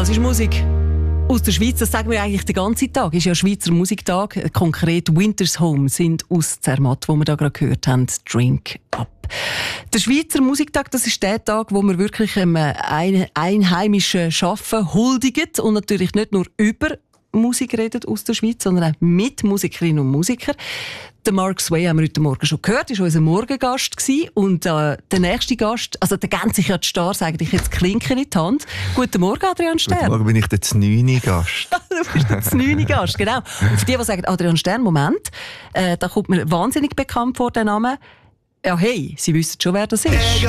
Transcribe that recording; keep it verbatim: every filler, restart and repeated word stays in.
Das ist Musik aus der Schweiz, das sagen wir eigentlich den ganzen Tag. Ist ja Schweizer Musiktag. Konkret Winters Home sind aus Zermatt, wo wir da gerade gehört haben. Drink Up. Der Schweizer Musiktag, das ist der Tag, wo wir wirklich einem ein einheimischen Schaffen huldigen und natürlich nicht nur über Musik redet aus der Schweiz, sondern auch mit Musikerinnen und Musikern. Den Mark Sway haben wir heute Morgen schon gehört, er war unser Morgengast gewesen. Und äh, der nächste Gast, also der gänzt sich ja die Stars eigentlich jetzt Klinken in die Hand. Guten Morgen, Adrian Stern. Guten Morgen, bin ich der neunte Gast. Du bist der neunte Gast, genau. Und für die, die sagen, Adrian Stern, Moment, äh, da kommt mir wahnsinnig bekannt vor, der Name. Ja, hey, Sie wissen schon, wer das ist.